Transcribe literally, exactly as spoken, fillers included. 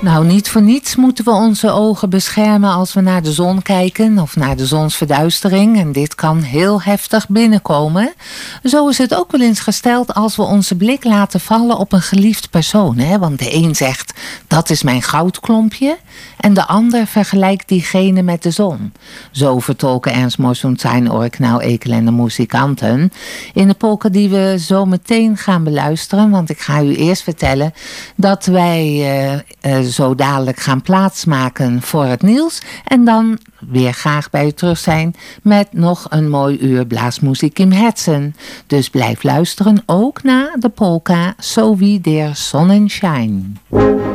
Nou, niet voor niets moeten we onze ogen beschermen als we naar de zon kijken of naar de zonsverduistering. En dit kan heel heftig binnenkomen. Zo is het ook wel eens gesteld als we onze blik laten vallen op een geliefd persoon. Hè? Want de een zegt, dat is mijn goudklompje. En de ander vergelijkt diegene met de zon. Zo vertolken Ernst Morsum zijn Orknau Ekel en de muzikanten. In de polka die we zo meteen gaan beluisteren. Want ik ga u eerst vertellen dat wij uh, uh, zo dadelijk gaan plaatsmaken voor het nieuws. En dan weer graag bij u terug zijn met nog een mooi uur blaasmuziek im Herzen. Dus blijf luisteren ook naar de polka So wie der Sonnenschein.